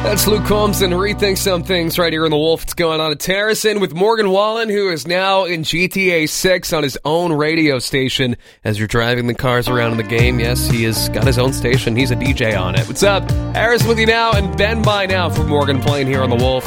That's Luke Combs and Rethink Some Things right here in The Wolf. It's going on at Terracin with Morgan Wallen, who is now in GTA 6 on his own radio station as you're driving the cars around in the game. Yes, he has got his own station. He's a DJ on it. What's up? Harris with you now and Ben by now for Morgan playing here on The Wolf.